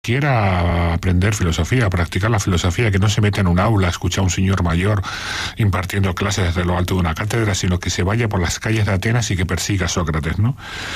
quiera aprender filosofía, practicar la filosofía, que no se meta en un aula a escuchar a un señor mayor impartiendo clases desde lo alto de una cátedra, sino que se vaya por las calles de Atenas y que persiga a Sócrates, ¿no?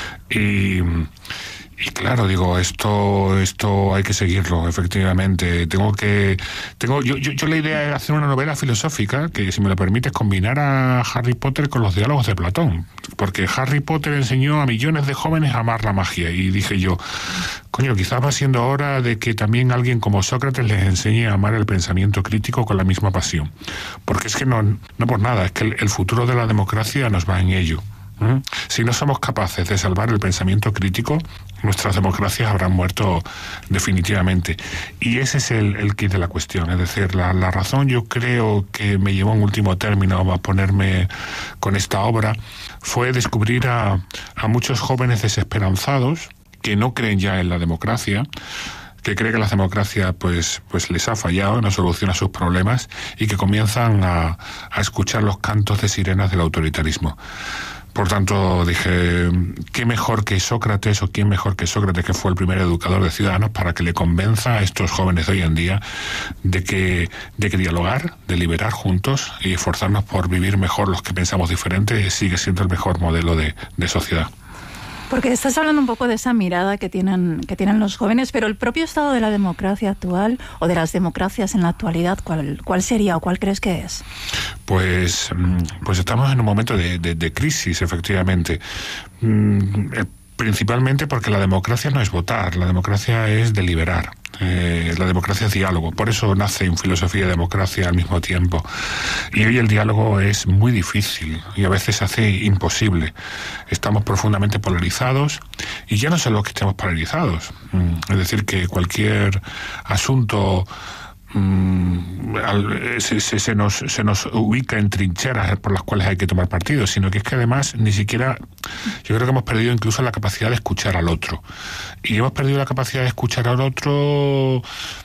Y claro, digo, esto hay que seguirlo, efectivamente. Yo la idea era hacer una novela filosófica que, si me lo permites, combinar a Harry Potter con los diálogos de Platón. Porque Harry Potter enseñó a millones de jóvenes a amar la magia. Y dije yo, coño, quizás va siendo hora de que también alguien como Sócrates les enseñe a amar el pensamiento crítico con la misma pasión. Porque es que no por nada, es que el futuro de la democracia nos va en ello. Si no somos capaces de salvar el pensamiento crítico, nuestras democracias habrán muerto definitivamente. Y ese es el quid de la cuestión. Es decir, la razón, yo creo, que me llevó en último término a ponerme con esta obra fue descubrir a muchos jóvenes desesperanzados que no creen ya en la democracia, que cree que la democracia pues les ha fallado, no soluciona sus problemas, y que comienzan a escuchar los cantos de sirenas del autoritarismo. Por tanto, dije, ¿qué mejor que Sócrates, o quién mejor que Sócrates, que fue el primer educador de ciudadanos, para que le convenza a estos jóvenes de hoy en día de que dialogar, deliberar juntos y esforzarnos por vivir mejor los que pensamos diferente sigue siendo el mejor modelo de sociedad? Porque estás hablando un poco de esa mirada que tienen los jóvenes, pero el propio estado de la democracia actual, o de las democracias en la actualidad, ¿cuál sería o cuál crees que es? Pues estamos en un momento de crisis, efectivamente. Principalmente porque la democracia no es votar, la democracia es deliberar. La democracia es diálogo, por eso nace en filosofía y democracia al mismo tiempo. Y hoy el diálogo es muy difícil y a veces se hace imposible. Estamos profundamente polarizados, y ya no solo que estemos polarizados, es decir, que cualquier asunto se nos ubica en trincheras por las cuales hay que tomar partido, sino que es que además ni siquiera, yo creo que hemos perdido incluso la capacidad de escuchar al otro, y hemos perdido la capacidad de escuchar al otro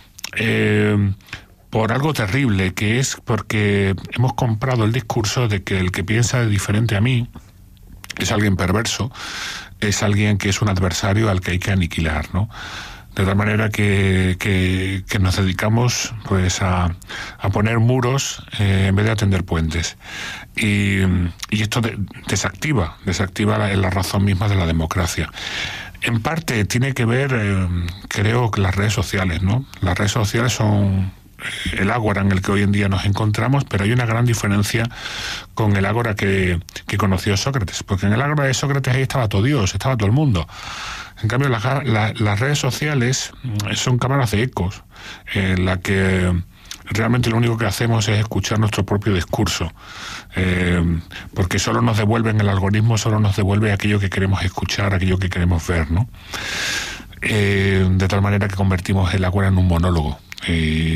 por algo terrible, que es porque hemos comprado el discurso de que el que piensa diferente a mí es alguien perverso, es alguien que es un adversario al que hay que aniquilar, ¿no? De tal manera que nos dedicamos pues a poner muros en vez de atender puentes. Y esto desactiva la razón misma de la democracia. En parte tiene que ver, creo, que las redes sociales, ¿no? Las redes sociales son el ágora en el que hoy en día nos encontramos, pero hay una gran diferencia con el ágora que conoció Sócrates, porque en el ágora de Sócrates ahí estaba todo Dios, estaba todo el mundo. En cambio, las redes sociales son cámaras de ecos, en la que realmente lo único que hacemos es escuchar nuestro propio discurso, porque solo nos devuelven, el algoritmo solo nos devuelve aquello que queremos escuchar, aquello que queremos ver, ¿no? De tal manera que convertimos el ágora en un monólogo. Y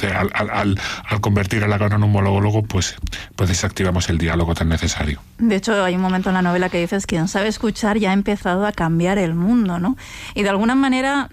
al convertir el ágora en un monólogo, pues desactivamos el diálogo tan necesario. De hecho, hay un momento en la novela que dices: quien sabe escuchar ya ha empezado a cambiar el mundo, ¿no? Y de alguna manera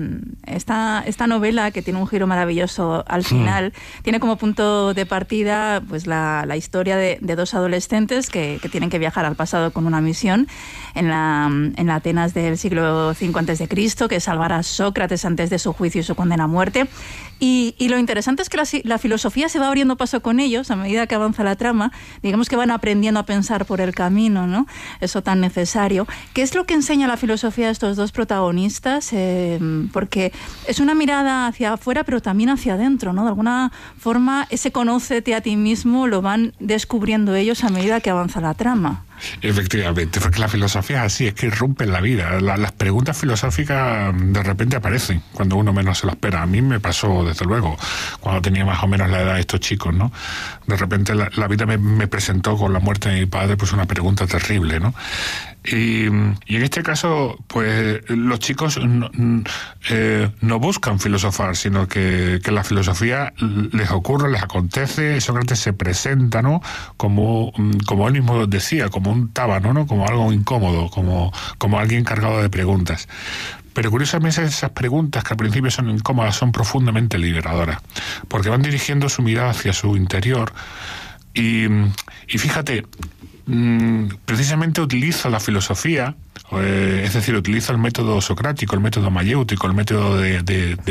esta novela, que tiene un giro maravilloso al final, tiene como punto de partida pues la historia de dos adolescentes que tienen que viajar al pasado con una misión en la Atenas del siglo V a.C., que es salvar a Sócrates antes de su juicio y su condena a muerte. Y lo interesante es que la filosofía se va abriendo paso con ellos a medida que avanza la trama. Digamos que van aprendiendo a pensar por el camino, ¿no? Eso tan necesario. ¿Qué es lo que enseña la filosofía a estos dos protagonistas? Porque es una mirada hacia afuera, pero también hacia adentro, ¿no? De alguna forma, ese conócete a ti mismo lo van descubriendo ellos a medida que avanza la trama. Efectivamente, porque la filosofía es así, es que rompe la vida. Las preguntas filosóficas de repente aparecen cuando uno menos se lo espera. A mí me pasó, desde luego, cuando tenía más o menos la edad de estos chicos, ¿no? De repente la vida me presentó con la muerte de mi padre pues una pregunta terrible, ¿no? Y en este caso, pues los chicos no buscan filosofar, sino que la filosofía les ocurre, les acontece. Sócrates se presenta, ¿no? Como él mismo decía, como un tábano, ¿no? Como algo incómodo, como alguien cargado de preguntas. Pero curiosamente esas preguntas, que al principio son incómodas, son profundamente liberadoras, porque van dirigiendo su mirada hacia su interior Y fíjate, precisamente utiliza la filosofía, es decir, utiliza el método socrático, el método mayéutico, el método de